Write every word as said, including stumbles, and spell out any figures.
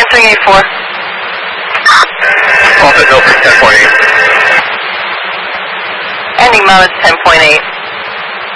Answering eight four. Office Milford ten point eight. Ending Mountain ten point eight.